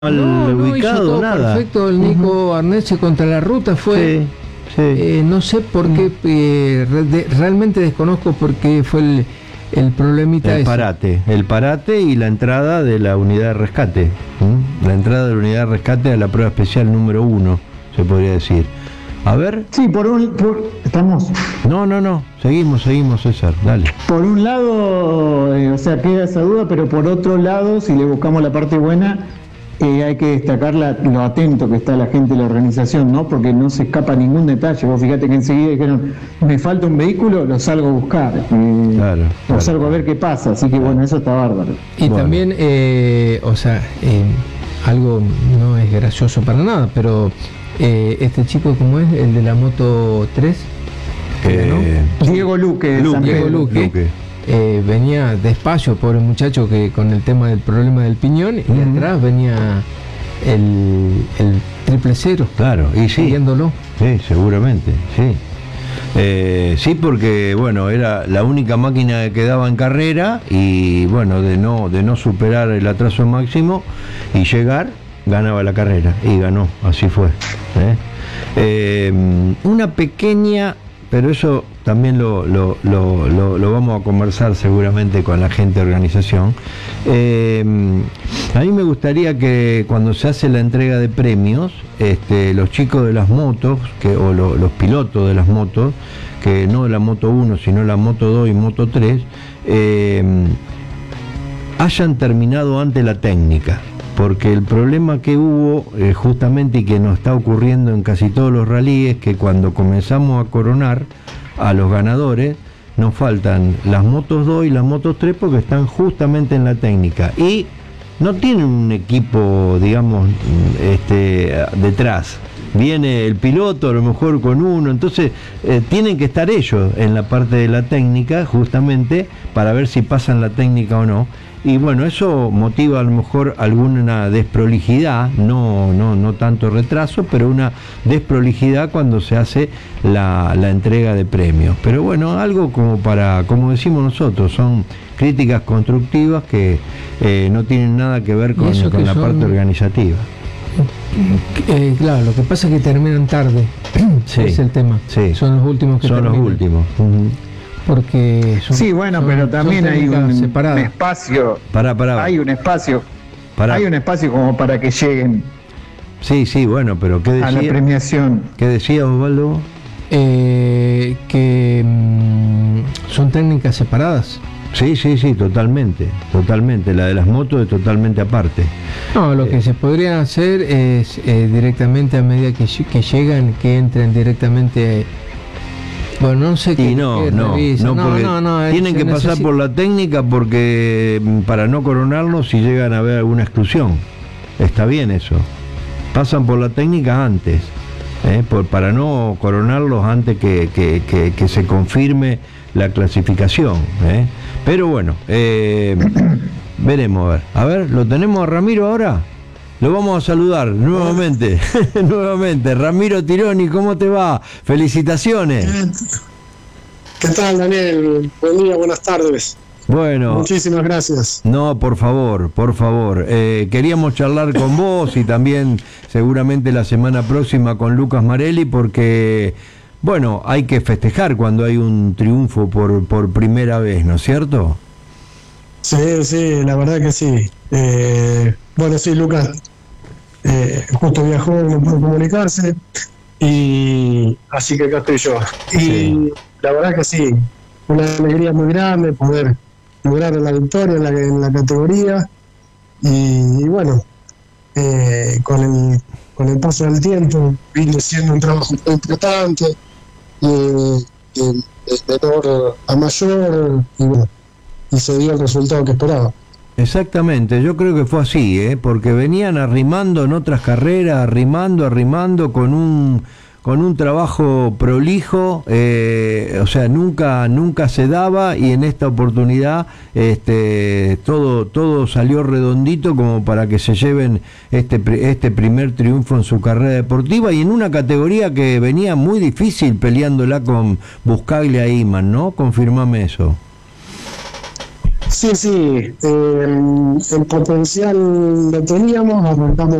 No, hizo todo nada. Perfecto, el Nico Arnese contra la ruta fue. Sí. No sé por qué, realmente desconozco por qué fue el problemita el parate y la entrada de la unidad de rescate. La entrada de la unidad de rescate a la prueba especial número 1, se podría decir. A ver. Sí, estamos. No, seguimos, César, dale. Por un lado, queda esa duda, pero por otro lado, si le buscamos la parte buena, hay que destacar lo atento que está la gente de la organización, ¿no? Porque no se escapa ningún detalle. Vos fíjate que enseguida dijeron, me falta un vehículo, lo salgo a buscar. Lo salgo a ver qué pasa. Así que bueno, eso está bárbaro. Y también, algo no es gracioso para nada, pero este chico, ¿cómo es? El de la moto 3. Diego Luque. Diego Luque. Venía despacio, pobre muchacho, que con el tema del problema del piñón, y atrás venía el 000. Claro, y sí. Siguiéndolo. Sí, seguramente, sí. Sí, porque bueno, era la única máquina que quedaba en carrera y bueno, de no superar el atraso máximo y llegar, ganaba la carrera y ganó, así fue. Una pequeña, pero eso también lo vamos a conversar seguramente con la gente de organización. A mí me gustaría que cuando se hace la entrega de premios, los chicos de las motos, o los pilotos de las motos, que no de la moto 1, sino la moto 2 y moto 3, hayan terminado antes la técnica. Porque el problema que hubo justamente y que nos está ocurriendo en casi todos los rallyes es que cuando comenzamos a coronar a los ganadores, nos faltan las motos 2 y las motos 3 porque están justamente en la técnica y no tienen un equipo, digamos, detrás. Viene el piloto a lo mejor con uno, entonces tienen que estar ellos en la parte de la técnica justamente para ver si pasan la técnica o no. Y bueno, eso motiva a lo mejor alguna desprolijidad, no tanto retraso, pero una desprolijidad cuando se hace la entrega de premios. Pero bueno, algo como decimos nosotros, son críticas constructivas que no tienen nada que ver con la parte organizativa. Claro, lo que pasa es que terminan tarde, sí, es el tema. Sí. Son los últimos que terminan. Son los últimos. Porque pero también hay un espacio. Hay un espacio. Hay un espacio como para que lleguen. Sí, bueno, pero ¿qué decía? A la premiación. ¿Qué decía Osvaldo? Que son técnicas separadas. Sí, totalmente. La de las motos es totalmente aparte. No, lo que se podría hacer es directamente a medida que llegan, que entren directamente. Bueno, no sé qué. No, tienen que pasar por la técnica porque para no coronarlos si llegan a haber alguna exclusión. Está bien eso. Pasan por la técnica antes, para no coronarlos antes que se confirme la clasificación. Pero bueno, veremos. A ver, ¿lo tenemos a Ramiro ahora? Lo vamos a saludar nuevamente. Nuevamente. Ramiro Tironi, ¿cómo te va? Felicitaciones. ¿Qué tal, Daniel? Buen día, buenas tardes. Bueno. Muchísimas gracias. No, por favor. Queríamos charlar con vos y también seguramente la semana próxima con Lucas Marelli porque, bueno, hay que festejar cuando hay un triunfo por primera vez, ¿no es cierto? Sí, la verdad que sí. Bueno, sí, Lucas justo viajó, no pudo comunicarse y así que acá estoy yo. Y la verdad que sí, una alegría muy grande poder lograr la victoria en la categoría y bueno, con el paso del tiempo vino siendo un trabajo muy importante de menor a mayor y bueno, y se dio el resultado que esperaba. Exactamente, yo creo que fue así, porque venían arrimando en otras carreras, arrimando con un trabajo prolijo, nunca se daba y en esta oportunidad todo salió redondito como para que se lleven este primer triunfo en su carrera deportiva y en una categoría que venía muy difícil peleándola con Buscaglia e Iman, ¿no? Confirmame eso. Sí, el potencial lo teníamos, arrancamos